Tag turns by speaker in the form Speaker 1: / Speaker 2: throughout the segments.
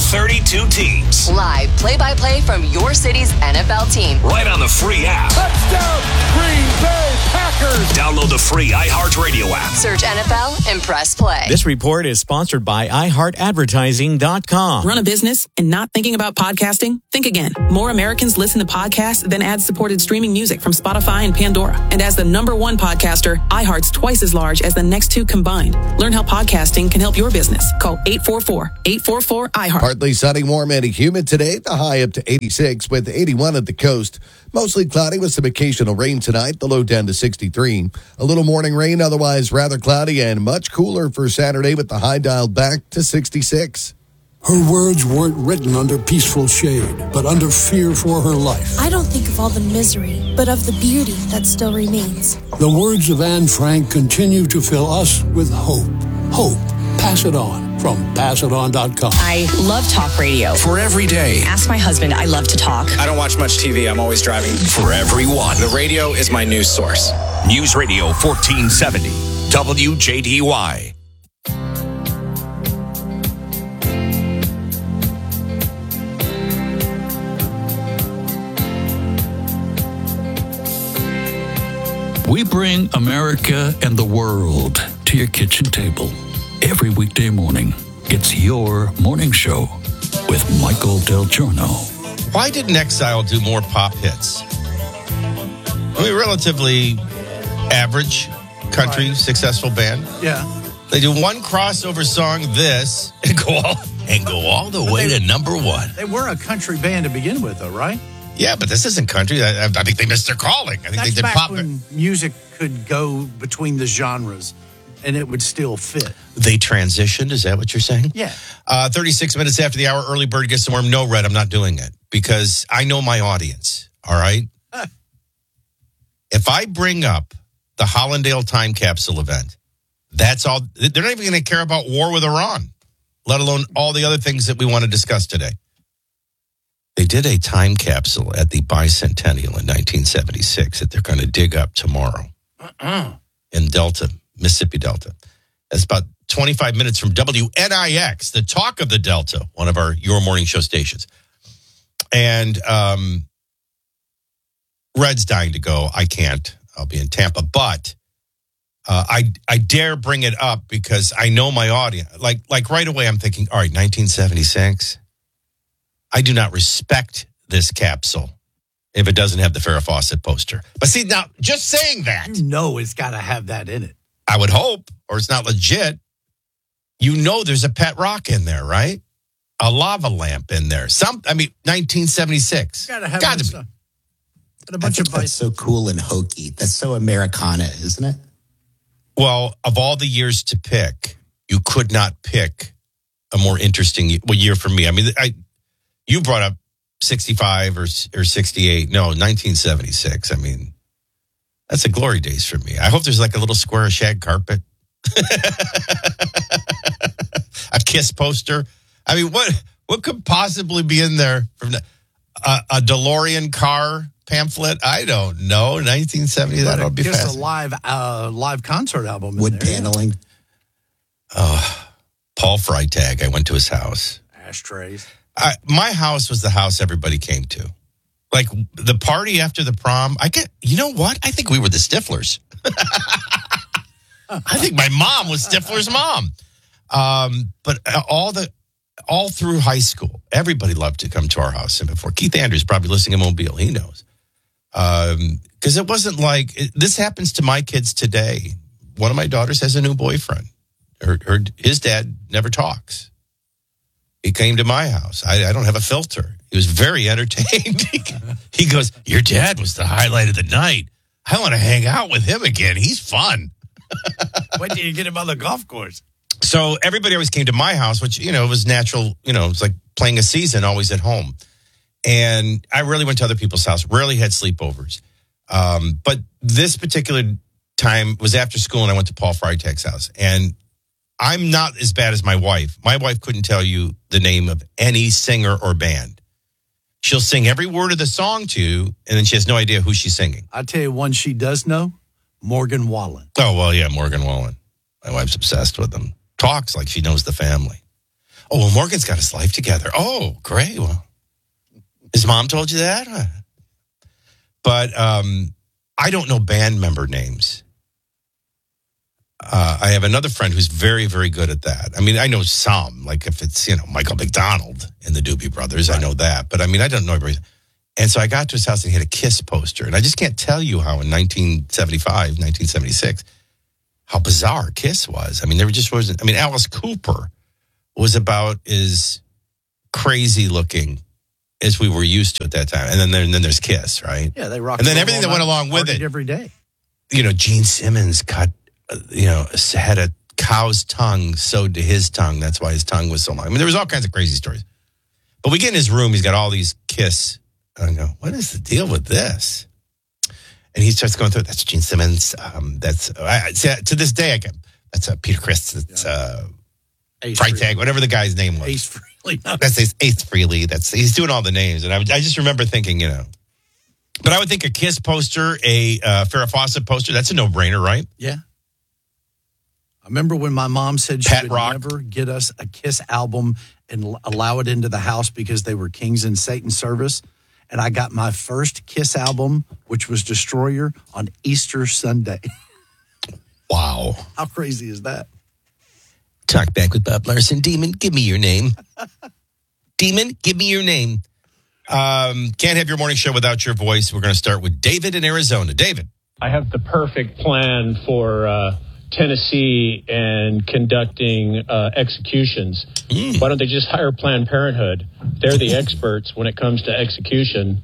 Speaker 1: 32 teams.
Speaker 2: Live play-by-play from your city's NFL team.
Speaker 1: Right on the free app.
Speaker 3: Touchdown, Green Bay Packers.
Speaker 1: Download the free iHeartRadio app.
Speaker 2: Search NFL and press play.
Speaker 4: This report is sponsored by iHeartAdvertising.com.
Speaker 5: Run a business and not thinking about podcasting? Think again. More Americans listen to podcasts than ad-supported streaming music from Spotify and Pandora. And as the #1 podcaster, iHeart's twice as large as the next two combined. Learn how podcasting can help your business. Call 844-844-iHeart.
Speaker 6: Partly sunny, warm, and humid today. The high up to 86 with 81 at the coast. Mostly cloudy with some occasional rain tonight. The low down to 63. A little morning rain, otherwise rather cloudy and much cooler for Saturday with the high dialed back to 66.
Speaker 7: Her words weren't written under peaceful shade, but under fear for her life.
Speaker 8: I don't think of all the misery, but of the beauty that still remains.
Speaker 7: The words of Anne Frank continue to fill us with hope. Hope. Pass it on from PassItOn.com.
Speaker 9: I love talk radio.
Speaker 1: For every day.
Speaker 9: Ask my husband. I love to talk.
Speaker 10: I don't watch much TV. I'm always driving.
Speaker 1: For everyone.
Speaker 10: The radio is my news source.
Speaker 1: News Radio 1470. WJDY.
Speaker 11: We bring America and the world to your kitchen table. Every weekday morning, it's your morning show with Michael Del Giorno.
Speaker 12: Why didn't Exile do more pop hits? I mean, relatively average country successful band.
Speaker 13: Yeah.
Speaker 12: They do one crossover song, this, and go all the way to #1.
Speaker 13: They were a country band to begin with, though, right?
Speaker 12: Yeah, but this isn't country. I think they missed their calling. I think
Speaker 13: That's
Speaker 12: they did
Speaker 13: back
Speaker 12: pop.
Speaker 13: when music could go between the genres, and it would still fit.
Speaker 12: They transitioned. Is that what you're saying?
Speaker 13: Yeah.
Speaker 12: 36 minutes after the hour, early bird gets the worm. No, Red, I'm not doing it because I know my audience. All right. If I bring up the Hollandale time capsule event, that's all. They're not even going to care about war with Iran, let alone all the other things that we want to discuss today. They did a time capsule at the bicentennial in 1976 that they're going to dig up tomorrow in Delta, Mississippi Delta. That's about 25 minutes from WNIX, the talk of the Delta, one of your morning show stations. And Red's dying to go. I can't. I'll be in Tampa. But I dare bring it up because I know my audience. Like right away, I'm thinking, all right, 1976. I do not respect this capsule if it doesn't have the Farrah Fawcett poster. But see, now, just saying that.
Speaker 13: You know it's got to have that in it.
Speaker 12: I would hope, or it's not legit. You know there's a pet rock in there, right? A lava lamp in there. 1976.
Speaker 13: Got to have
Speaker 12: Gotta
Speaker 13: that
Speaker 12: be.
Speaker 13: stuff. And a bunch of
Speaker 14: That's so cool and hokey. That's so Americana, isn't it?
Speaker 12: Well, of all the years to pick, you could not pick a more interesting year for me. I mean, you brought up 65 or 68. No, 1976. I mean, that's a glory days for me. I hope there's like a little square of shag carpet. A Kiss poster. I mean, what could possibly be in there? From a DeLorean car pamphlet? I don't know. 1970, that would be fast.
Speaker 13: Just a live concert album.
Speaker 14: Wood paneling.
Speaker 12: Paul Freitag. I went to his house.
Speaker 13: Ashtrays.
Speaker 12: My house was the house everybody came to. Like the party after the prom. You know what? I think we were the Stiflers. I think my mom was Stifler's mom. But all through high school, everybody loved to come to our house. And before Keith Andrews probably listening in Mobile, he knows. Because it wasn't like this happens to my kids today. One of my daughters has a new boyfriend. His dad never talks. He came to my house. I don't have a filter. He was very entertained. He goes, "Your dad was the highlight of the night. I want to hang out with him again. He's fun."
Speaker 13: When did you get him on the golf course?
Speaker 12: So everybody always came to my house, which, was natural. It was like playing a season always at home. And I rarely went to other people's house, rarely had sleepovers. But this particular time was after school and I went to Paul Freitag's house. And I'm not as bad as my wife. My wife couldn't tell you the name of any singer or band. She'll sing every word of the song to you, and then she has no idea who she's singing.
Speaker 13: I'll tell you one she does know, Morgan Wallen.
Speaker 12: Oh, well, yeah, Morgan Wallen. My wife's obsessed with him. Talks like she knows the family. Oh, well, Morgan's got his life together. Oh, great. Well, his mom told you that? But I don't know band member names. I have another friend who's very, very good at that. I mean, I know some, like if it's, Michael McDonald in the Doobie Brothers, right. I know that. But I mean, I don't know everybody. And so I got to his house and he had a Kiss poster. And I just can't tell you how in 1975, 1976, how bizarre Kiss was. I mean, there just wasn't. I mean, Alice Cooper was about as crazy looking as we were used to at that time. And then there's Kiss, right?
Speaker 13: Yeah, they rocked.
Speaker 12: And then everything that went along with it.
Speaker 13: Every day.
Speaker 12: Gene Simmons had a cow's tongue sewed to his tongue. That's why his tongue was so long. I mean, there was all kinds of crazy stories. But we get in his room. He's got all these Kiss. And I go, what is the deal with this? And he starts going through it. That's Gene Simmons. To this day, that's Peter Criss. That's Freitag, whatever the guy's name was.
Speaker 13: Ace Frehley.
Speaker 12: That's Ace Frehley. He's doing all the names. And I just remember thinking, But I would think a Kiss poster, a Farrah Fawcett poster, that's a no-brainer, right?
Speaker 13: Yeah. I remember when my mom said she would never get us a Kiss album and allow it into the house because they were Kings in Satan's service. And I got my first Kiss album, which was Destroyer, on Easter Sunday.
Speaker 12: Wow.
Speaker 13: How crazy is that?
Speaker 12: Talk back with Bob Larson. Demon, give me your name. Demon, give me your name. Can't have your morning show without your voice. We're going to start with David in Arizona. David.
Speaker 15: I have the perfect plan for Tennessee and conducting executions. Why don't they just hire Planned Parenthood? They're the experts when it comes to execution.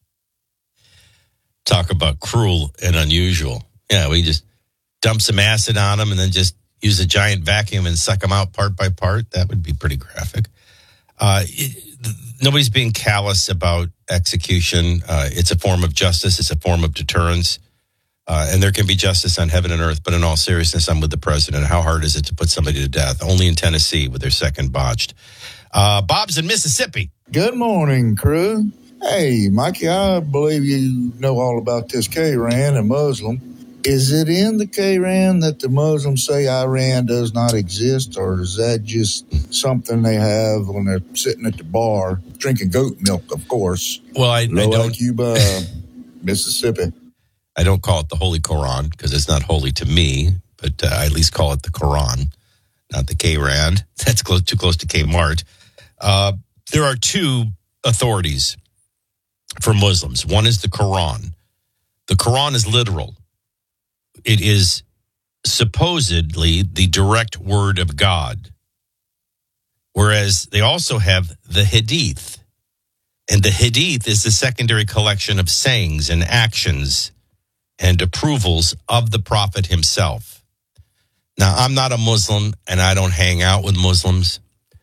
Speaker 12: Talk about cruel and unusual. Yeah, we just dump some acid on them and then just use a giant vacuum and suck them out part by part. That would be pretty graphic. Nobody's being callous about execution. It's a form of justice. It's a form of deterrence. And there can be justice on heaven and earth. But in all seriousness, I'm with the president. How hard is it to put somebody to death? Only in Tennessee with their second botched. Bob's in Mississippi.
Speaker 16: Good morning, crew. Hey, Mikey, I believe you know all about this K-Ran and Muslim. Is it in the K-Ran that the Muslims say Iran does not exist, or is that just something they have when they're sitting at the bar drinking goat milk, of course?
Speaker 12: Well, I don't.
Speaker 16: Cuba, Mississippi.
Speaker 12: I don't call it the Holy Quran because it's not holy to me, but I at least call it the Quran, not the K-Ran. That's too close to Kmart. There are two authorities for Muslims. One is the Quran. The Quran is literal. It is supposedly the direct word of God. Whereas they also have the Hadith. And the Hadith is the secondary collection of sayings and actions and approvals of the Prophet himself. Now, I'm not a Muslim, and I don't hang out with Muslims.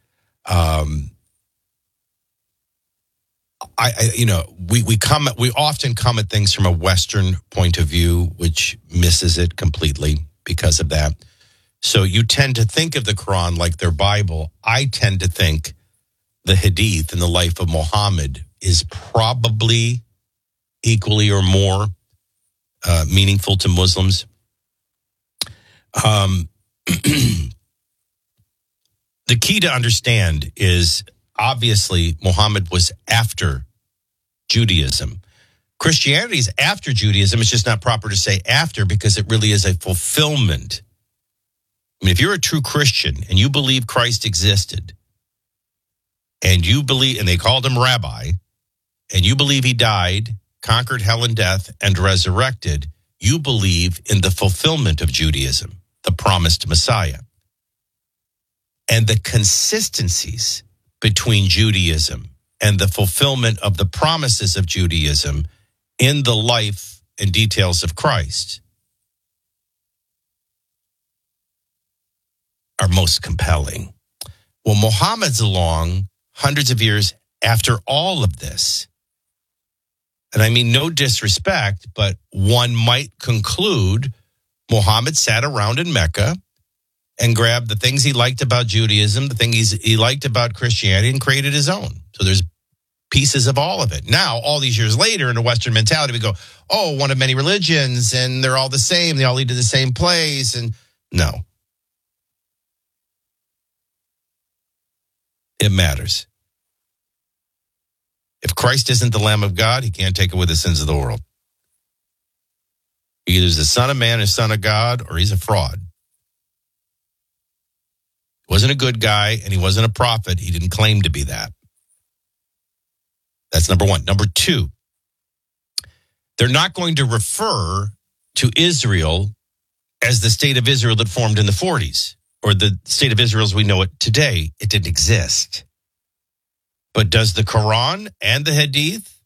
Speaker 12: We often come at things from a Western point of view, which misses it completely because of that. So you tend to think of the Quran like their Bible. I tend to think the Hadith in the life of Muhammad is probably equally or more meaningful to Muslims. The key to understand is obviously Muhammad was after Judaism. Christianity is after Judaism. It's just not proper to say after because it really is a fulfillment. I mean, if you're a true Christian and you believe Christ existed and you believe, and they called him rabbi, and you believe he died, conquered hell and death, and resurrected, you believe in the fulfillment of Judaism, the promised Messiah. And the consistencies between Judaism and the fulfillment of the promises of Judaism in the life and details of Christ are most compelling. Well, Muhammad's along hundreds of years after all of this. And I mean, no disrespect, but one might conclude Muhammad sat around in Mecca and grabbed the things he liked about Judaism, the things he liked about Christianity, and created his own. So there's pieces of all of it. Now, all these years later, in a Western mentality, we go, oh, one of many religions, and they're all the same. They all lead to the same place. And no. It matters. If Christ isn't the Lamb of God, he can't take away the sins of the world. Either he's the Son of Man or Son of God, or he's a fraud. He wasn't a good guy, and he wasn't a prophet. He didn't claim to be that. That's number one. Number two, they're not going to refer to Israel as the state of Israel that formed in the 40s, or the state of Israel as we know it today. It didn't exist. But does the Quran and the Hadith